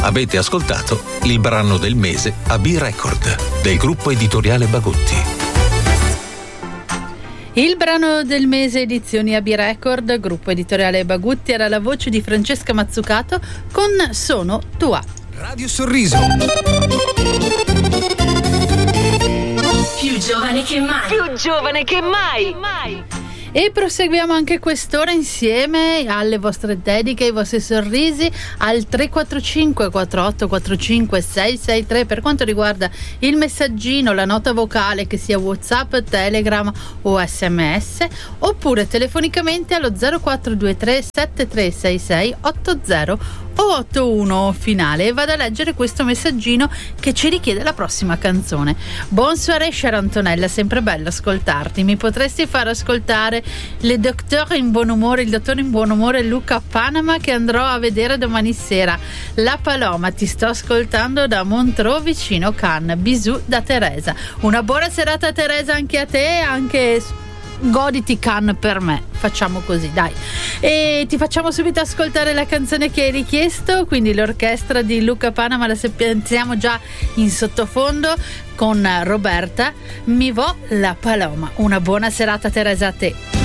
Avete ascoltato il brano del mese a B-Record del gruppo editoriale Bagutti. Il brano del mese edizioni AB Record, gruppo editoriale Bagutti, era la voce di Francesca Mazzucato con Sono tua. Radio Sorriso. Più giovane che mai. Più giovane che mai. E proseguiamo anche quest'ora insieme alle vostre dediche, ai vostri sorrisi al 345 4845 663 per quanto riguarda il messaggino, la nota vocale, che sia WhatsApp, Telegram o SMS, oppure telefonicamente allo 0423 7366 80 o 81 finale, e vado a leggere questo messaggino che ci richiede la prossima canzone. Bonsoiré chère Antonella, sempre bello ascoltarti. Mi potresti far ascoltare il dottore in buon umore Luca Panama, che andrò a vedere domani sera. La Paloma, ti sto ascoltando da Montreux vicino Cannes. Bisous da Teresa. Una buona serata Teresa anche a te, anche goditi Cannes per me, facciamo così, dai. E ti facciamo subito ascoltare la canzone che hai richiesto, quindi l'orchestra di Luca Panama, la sentiamo già in sottofondo con Roberta, Mi vo la Paloma. Una buona serata Teresa a te.